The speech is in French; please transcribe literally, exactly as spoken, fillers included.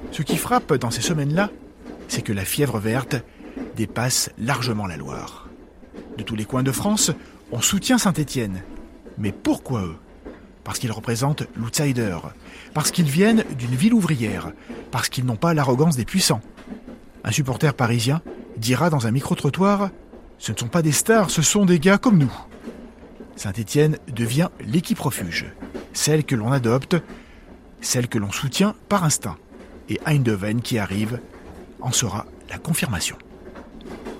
Ce qui frappe dans ces semaines-là, c'est que la fièvre verte dépasse largement la Loire. De tous les coins de France, on soutient Saint-Étienne. Mais pourquoi eux ? Parce qu'ils représentent l'outsider, parce qu'ils viennent d'une ville ouvrière, parce qu'ils n'ont pas l'arrogance des puissants. Un supporter parisien dira dans un micro-trottoir « Ce ne sont pas des stars, ce sont des gars comme nous ». Saint-Étienne devient l'équipe refuge, celle que l'on adopte, celle que l'on soutient par instinct. Et Eindhoven qui arrive en sera la confirmation.